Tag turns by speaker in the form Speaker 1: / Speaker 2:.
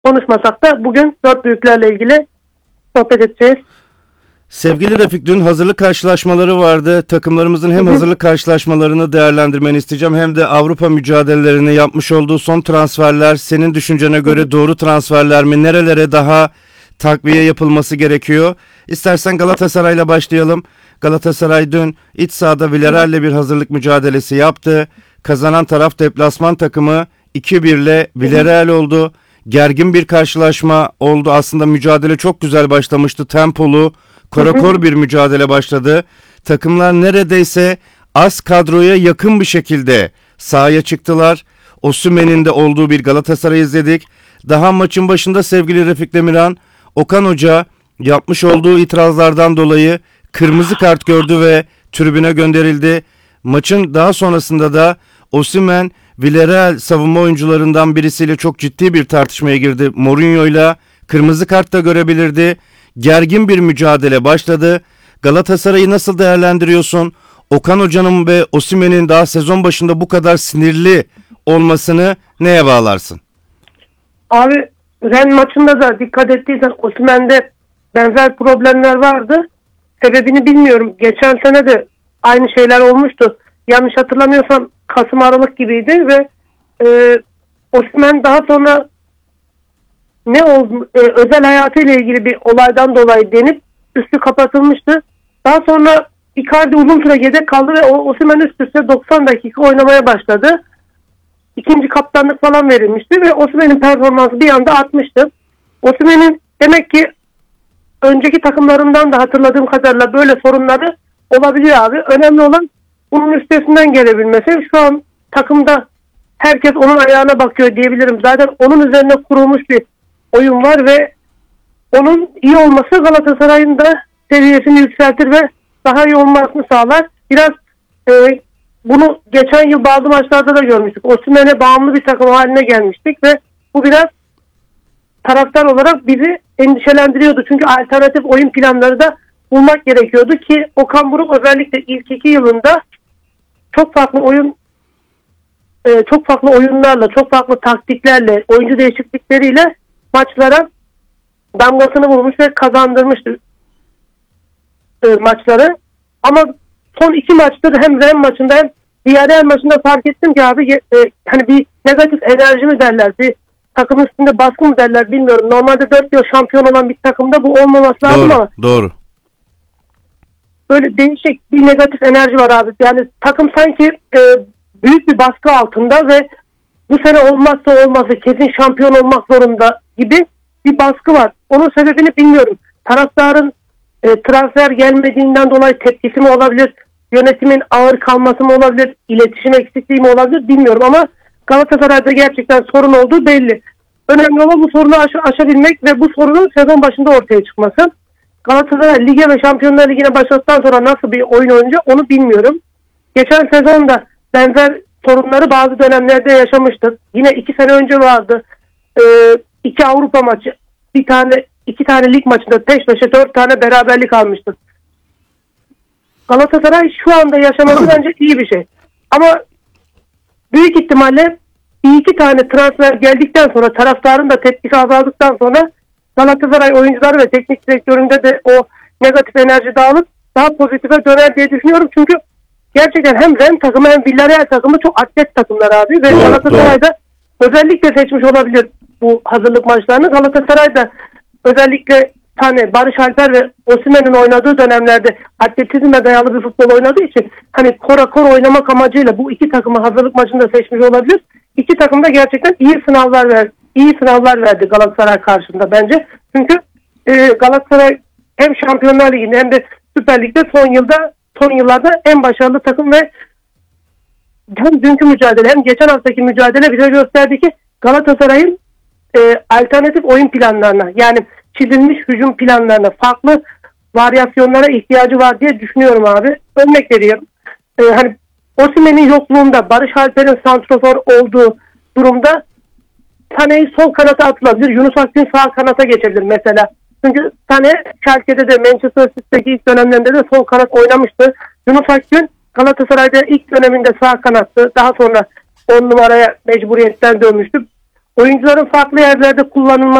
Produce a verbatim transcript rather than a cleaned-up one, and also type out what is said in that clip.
Speaker 1: konuşmasak da bugün dört büyüklerle ilgili sohbet edeceğiz.
Speaker 2: Sevgili Refik, dün hazırlık karşılaşmaları vardı. Takımlarımızın hem hazırlık karşılaşmalarını değerlendirmeni isteyeceğim hem de Avrupa mücadelelerini yapmış olduğu son transferler senin düşüncene göre doğru transferler mi? Nerelere daha takviye yapılması gerekiyor? İstersen Galatasaray'la başlayalım. Galatasaray dün iç sahada Villarreal'le bir hazırlık mücadelesi yaptı. Kazanan taraf deplasman takımı iki bir ile Villarreal oldu. Gergin bir karşılaşma oldu. Aslında mücadele çok güzel başlamıştı. Tempolu, korakor bir mücadele başladı. Takımlar neredeyse az kadroya yakın bir şekilde sahaya çıktılar. Osimhen'in de olduğu bir Galatasaray izledik. Daha maçın başında sevgili Refik Demirhan, Okan Hoca yapmış olduğu itirazlardan dolayı kırmızı kart gördü ve tribüne gönderildi. Maçın daha sonrasında da Osimhen Villarreal savunma oyuncularından birisiyle çok ciddi bir tartışmaya girdi. Mourinho'yla kırmızı kart da görebilirdi. Gergin bir mücadele başladı. Galatasaray'ı nasıl değerlendiriyorsun? Okan Hoca'nın ve Osimhen'in daha sezon başında bu kadar sinirli olmasını neye bağlarsın?
Speaker 1: Abi Ren maçında da dikkat ettiysen Osimhen'de benzer problemler vardı. Sebebini bilmiyorum. Geçen sene de aynı şeyler olmuştu. Yanlış hatırlamıyorsam Kasım Aralık gibiydi ve e, Osimhen daha sonra ne oldu, e, özel hayatıyla ilgili bir olaydan dolayı denip üstü kapatılmıştı. Daha sonra Icardi uzun süre yedek kaldı ve Osimhen üst üste doksan dakika oynamaya başladı. İkinci kaptanlık falan verilmişti ve Osimhen'in performansı bir anda artmıştı. Osimhen'in demek ki önceki takımlarından da hatırladığım kadarıyla böyle sorunları olabiliyor abi. Önemli olan bunun üstesinden gelebilmesi. Şu an takımda herkes onun ayağına bakıyor diyebilirim. Zaten onun üzerine kurulmuş bir oyun var ve onun iyi olması Galatasaray'ın da seviyesini yükseltir ve daha iyi olmasını sağlar. Biraz e, bunu geçen yıl bazı maçlarda da görmüştük. Osimhen'e bağımlı bir takım haline gelmiştik ve bu biraz taraftar olarak bizi endişelendiriyordu. Çünkü alternatif oyun planları da bulmak gerekiyordu ki Okan Buruk özellikle ilk iki yılında çok farklı oyun e, çok farklı oyunlarla, çok farklı taktiklerle, oyuncu değişiklikleriyle maçlara damgasını vurmuş ve kazandırmıştı e, maçları. Ama son iki maçta da hem Ren maçında hem Villarreal maçında fark ettim ki abi e, hani bir negatif enerji mi derler, bir takım üstünde baskı mı derler bilmiyorum. Normalde dört yıl şampiyon olan bir takımda bu olmaması lazım
Speaker 2: doğru,
Speaker 1: ama
Speaker 2: doğru.
Speaker 1: Böyle değişik bir negatif enerji var abi. Yani takım sanki e, büyük bir baskı altında ve bu sene olmazsa olmazsa kesin şampiyon olmak zorunda gibi bir baskı var. Onun sebebini bilmiyorum. Taraftarın e, transfer gelmediğinden dolayı tepkisi mi olabilir? Yönetimin ağır kalması mı olabilir? İletişim eksikliği mi olabilir? Bilmiyorum ama Galatasaray'da gerçekten sorun olduğu belli. Önemli olan bu sorunu aş- aşabilmek ve bu sorunun sezon başında ortaya çıkması. Galatasaray lige ve Şampiyonlar Ligi'ne başladıktan sonra nasıl bir oyun oynayacak onu bilmiyorum. Geçen sezonda benzer sorunları bazı dönemlerde yaşamıştık. Yine iki sene önce vardı. Ee, iki Avrupa maçı, bir tane, iki tane lig maçında peş peşe dört tane beraberlik almıştık. Galatasaray şu anda yaşaması bence iyi bir şey. Ama büyük ihtimalle bir iki tane transfer geldikten sonra, taraftarın da tepkisi azaldıktan sonra Galatasaray oyuncuları ve teknik direktöründe de o negatif enerji dağılıp daha pozitife döner diye düşünüyorum. Çünkü gerçekten hem Ren takımı hem Villarreal takımı çok atlet takımlar abi. Ve
Speaker 2: Doğru,
Speaker 1: Galatasaray'da özellikle seçmiş olabilir bu hazırlık maçlarını. Galatasaray'da özellikle tane Barış Alper ve Osimhen'in oynadığı dönemlerde atletizme dayalı bir futbol oynadığı için hani kora kor oynamak amacıyla bu iki takımı hazırlık maçında seçmiş olabilir. İki takım da gerçekten iyi sınavlar verdi. İyi sınavlar verdi Galatasaray karşısında bence. Çünkü e, Galatasaray hem Şampiyonlar Ligi'nde hem de Süper Lig'de son yılda son yıllarda en başarılı takım ve hem dünkü mücadele hem geçen haftaki mücadele bize gösterdi ki Galatasaray'ın e, alternatif oyun planlarına, yani çizilmiş hücum planlarına, farklı varyasyonlara ihtiyacı var diye düşünüyorum abi. Örnek veriyorum. E, hani Osimhen'in yokluğunda, Barış Alper'in santrofor olduğu durumda Sané'yi sol kanata atılabilir. Yunus Akgün sağ kanata geçebilir mesela. Çünkü Sané Schalke'de de Manchester City'deki ilk dönemlerinde de sol kanat oynamıştı. Yunus Akgün Galatasaray'da ilk döneminde sağ kanattı. Daha sonra on numaraya mecburiyetten dönmüştü. oyuncuların farklı yerlerde kullanılması